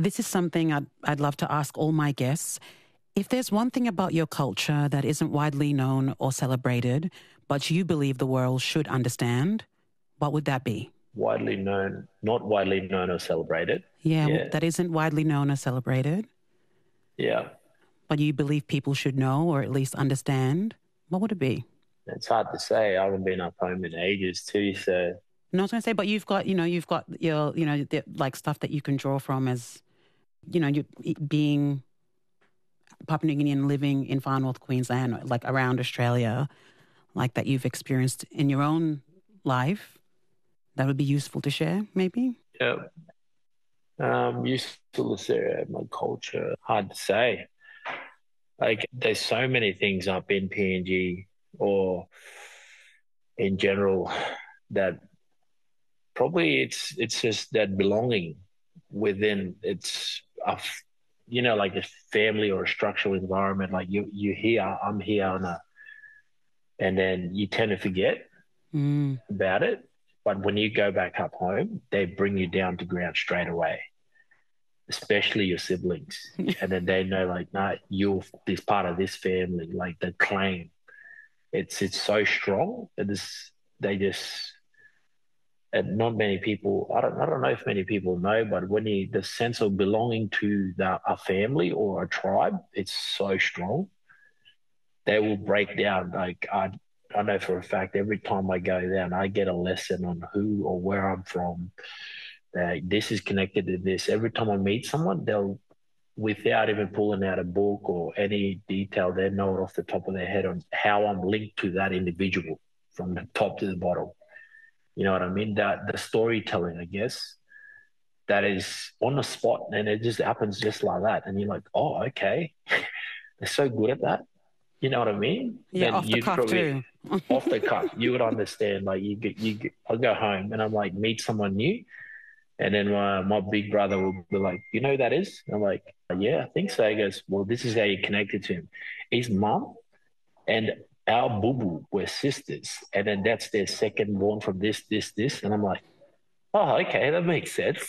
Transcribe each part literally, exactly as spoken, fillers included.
This is something I'd, I'd love to ask all my guests. If there's one thing about your culture that isn't widely known or celebrated, but you believe the world should understand, what would that be? Widely known, not widely known or celebrated. Yeah, Yeah. that isn't widely known or celebrated. Yeah. But you believe people should know or at least understand. What would it be? It's hard to say. I haven't been up home in ages too, so... No, I was going to say, but you've got, you know, you've got your, you know, the, like stuff that you can draw from as, you know, you being Papua New Guinean, living in far north Queensland, like around Australia, like that you've experienced in your own life. That would be useful to share, maybe? Yeah. Um, useful to share my culture. Hard to say. Like, there's so many things up in P N G or in general that probably it's it's just that belonging within it's a, you know, like a family or a structural environment. Like you you here, I'm here, on a, and then you tend to forget mm. about it. But when you go back up home, they bring you down to ground straight away, especially your siblings. And then they know, like, nah, you're this part of this family, like the claim. It's it's so strong. It is, they just, and not many people, I don't I don't know if many people know, but when you, the sense of belonging to the, a family or a tribe, it's so strong. They will break down. Like, I I know for a fact, every time I go down, I get a lesson on who or where I'm from. That this is connected to this. Every time I meet someone, they'll, without even pulling out a book or any detail, they know it off the top of their head on how I'm linked to that individual from the top to the bottom. You know what I mean? That the storytelling, I guess, that is on the spot, and it just happens just like that. And you're like, oh, okay, they're so good at that. You know what I mean? Yeah, then off the cuff too. Off the cuff, you would understand. Like you, you, I'll go home and I'm like, meet someone new, and then my, my big brother will be like, you know who that is? And I'm like, yeah, I think so. He goes, well, this is how you connected to him. His mum and our boo-boo were sisters, and then that's their second born from this, this, this, and I'm like, oh, okay, that makes sense.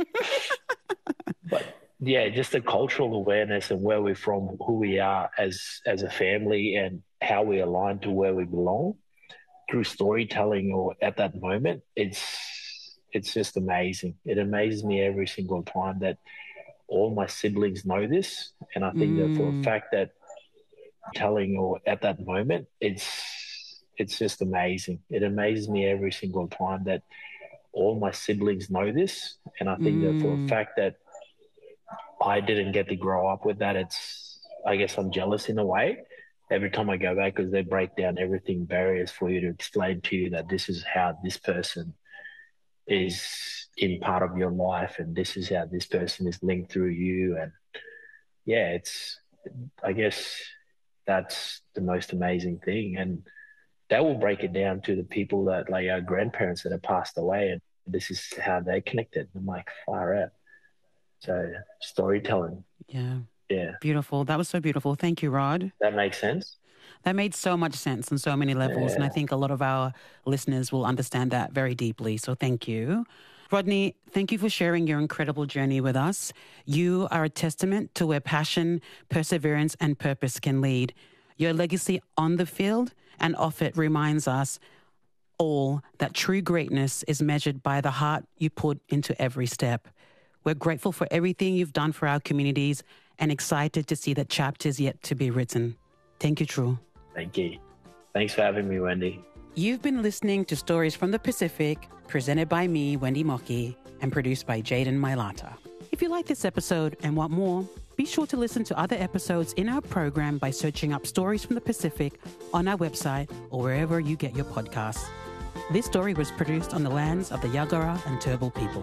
But yeah, just the cultural awareness and where we're from, who we are as as a family, and how we align to where we belong through storytelling or at that moment, it's it's just amazing. It amazes me every single time that all my siblings know this, and I think mm. that for a fact that telling or at that moment, it's it's just amazing. It amazes me every single time that all my siblings know this, and I think mm. that for a fact that I didn't get to grow up with that. It's, I guess I'm jealous in a way every time I go back, because they break down everything, barriers for you to explain to you that this is how this person is in part of your life, and this is how this person is linked through you. And yeah, it's, I guess that's the most amazing thing. And that will break it down to the people that, like our grandparents that have passed away, and this is how they connected. I'm like, far out. So storytelling. Yeah. Yeah. Beautiful. That was so beautiful. Thank you, Rod. That makes sense. That made so much sense on so many levels. Yeah. And I think a lot of our listeners will understand that very deeply. So thank you. Rodney, thank you for sharing your incredible journey with us. You are a testament to where passion, perseverance, and purpose can lead. Your legacy on the field and off it reminds us all that true greatness is measured by the heart you put into every step. We're grateful for everything you've done for our communities and excited to see the chapters yet to be written. Thank you, True. Thank you. Thanks for having me, Wendy. You've been listening to Stories from the Pacific, presented by me, Wendy Mockey, and produced by Jaden Mailata. If you like this episode and want more, be sure to listen to other episodes in our program by searching up Stories from the Pacific on our website or wherever you get your podcasts. This story was produced on the lands of the Yagara and Turrbal people.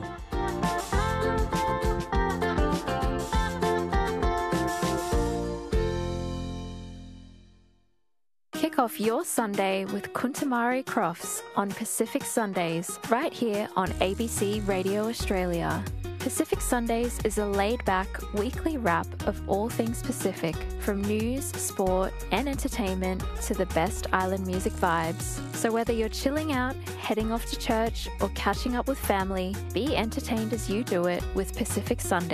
Kick off your Sunday with Kuntamari Crofts on Pacific Sundays, right here on A B C Radio Australia. Pacific Sundays is a laid-back weekly wrap of all things Pacific, from news, sport, and entertainment to the best island music vibes. So whether you're chilling out, heading off to church, or catching up with family, be entertained as you do it with Pacific Sundays.